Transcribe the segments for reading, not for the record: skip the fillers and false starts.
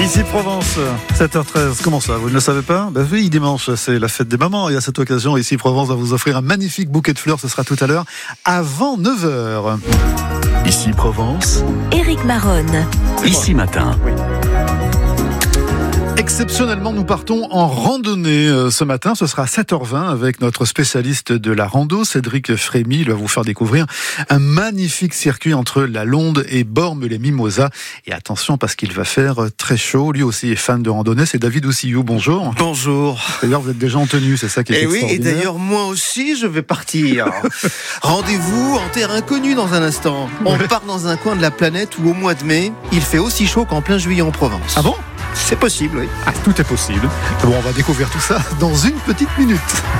Ici Provence, 7h13. Comment ça, vous ne le savez pas? Ben oui, dimanche, c'est la fête des mamans. Et à cette occasion, Ici Provence va vous offrir un magnifique bouquet de fleurs. Ce sera tout à l'heure, avant 9h. Ici Provence, Éric Maronne. Ici Matin. Exceptionnellement, nous partons en randonnée ce matin. Ce sera à 7h20 avec notre spécialiste de la rando, Cédric Frémy. Il va vous faire découvrir un magnifique circuit entre la Londe et Bormes-les-Mimosas. Et attention, parce qu'il va faire très chaud. Lui aussi est fan de randonnée. C'est David Oussillou. Bonjour. Bonjour. D'ailleurs, vous êtes déjà en tenue, c'est ça qui est extraordinaire. Et d'ailleurs, moi aussi, je vais partir. Rendez-vous en terre inconnue dans un instant. On part dans un coin de la planète où, au mois de mai, il fait aussi chaud qu'en plein juillet en Provence. Ah bon? C'est possible, oui. Ah, tout est possible. Bon, on va découvrir tout ça dans une petite minute.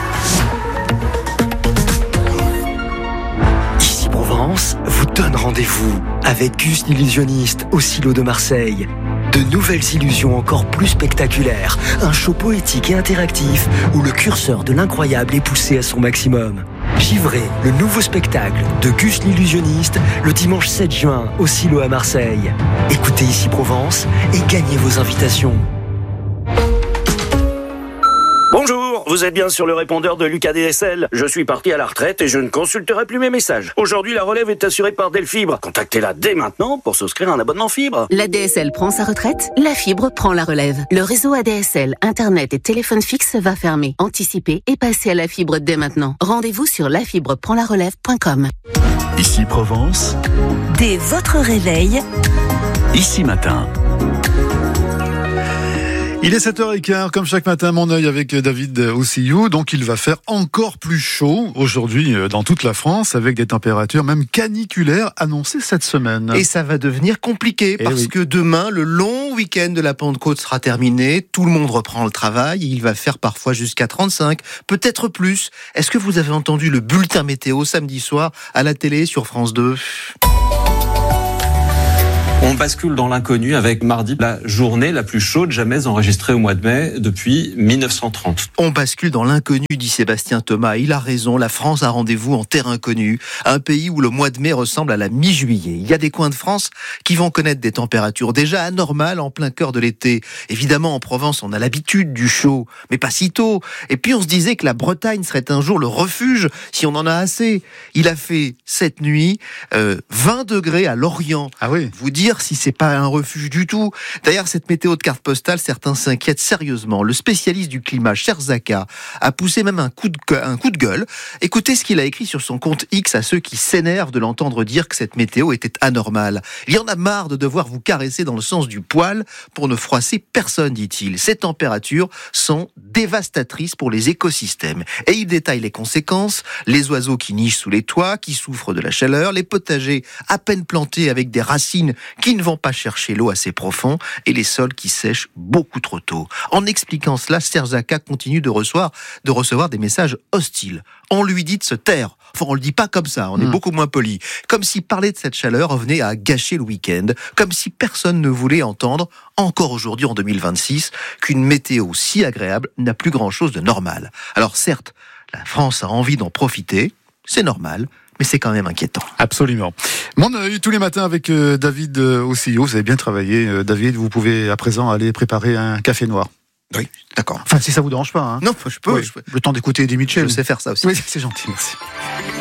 Ici Provence vous donne rendez-vous avec Gus l'illusionniste au Silo de Marseille. De nouvelles illusions encore plus spectaculaires, un show poétique et interactif où le curseur de l'incroyable est poussé à son maximum. Givré, le nouveau spectacle de Gus l'illusionniste, le dimanche 7 juin au Silo à Marseille. Écoutez Ici Provence et gagnez vos invitations. Bonjour, vous êtes bien sur le répondeur de Lucas DSL. Je suis parti à la retraite et je ne consulterai plus mes messages. Aujourd'hui, la relève est assurée par Delfibre. Contactez-la dès maintenant pour souscrire un abonnement fibre. La DSL prend sa retraite, la fibre prend la relève. Le réseau ADSL, Internet et téléphone fixe va fermer. Anticipez et passez à la fibre dès maintenant. Rendez-vous sur lafibreprendlarelève.com. Ici Provence, Dès votre réveil, Ici Matin. Il est 7h15, comme chaque matin, mon œil avec David Oussillou. Donc, il va faire encore plus chaud aujourd'hui dans toute la France, avec des températures même caniculaires annoncées cette semaine. Et ça va devenir compliqué parce que demain, le long week-end de la Pentecôte sera terminé. Tout le monde reprend le travail. Il va faire parfois jusqu'à 35, peut-être plus. Est-ce que vous avez entendu le bulletin météo samedi soir à la télé sur France 2 ? On bascule dans l'inconnu avec mardi, la journée la plus chaude jamais enregistrée au mois de mai depuis 1930. On bascule dans l'inconnu, dit Sébastien Thomas. Il a raison, la France a rendez-vous en terre inconnue, un pays où le mois de mai ressemble à la mi-juillet. Il y a des coins de France qui vont connaître des températures déjà anormales en plein cœur de l'été. Évidemment, en Provence, on a l'habitude du chaud, mais pas si tôt. Et puis on se disait que la Bretagne serait un jour le refuge si on en a assez. Il a fait cette nuit 20 degrés à Lorient. Ah oui. Vous dire si c'est pas un refuge du tout. D'ailleurs, cette météo de carte postale, certains s'inquiètent sérieusement. Le spécialiste du climat, Cherzaka, a poussé même un coup de gueule. Écoutez ce qu'il a écrit sur son compte X à ceux qui s'énervent de l'entendre dire que cette météo était anormale. Il y en a marre de devoir vous caresser dans le sens du poil pour ne froisser personne, dit-il. Ces températures sont dévastatrices pour les écosystèmes. Et il détaille les conséquences. Les oiseaux qui nichent sous les toits, qui souffrent de la chaleur, les potagers à peine plantés avec des racines qui ne vont pas chercher l'eau assez profond et les sols qui sèchent beaucoup trop tôt. En expliquant cela, Cherzaka continue de recevoir des messages hostiles. On lui dit de se taire. Enfin, on le dit pas comme ça, on est beaucoup moins poli. Comme si parler de cette chaleur revenait à gâcher le week-end, comme si personne ne voulait entendre, encore aujourd'hui en 2026, qu'une météo si agréable n'a plus grand-chose de normal. Alors certes, la France a envie d'en profiter, c'est normal, mais c'est quand même inquiétant. Absolument. Mon œil tous les matins avec David Oussillou. Vous avez bien travaillé, David. Vous pouvez à présent aller préparer un café noir. Oui, d'accord. Enfin, si ça vous dérange pas. Hein. Non, je peux. Le temps d'écouter Eddie Mitchell. Je sais faire ça aussi. Oui, c'est gentil, merci.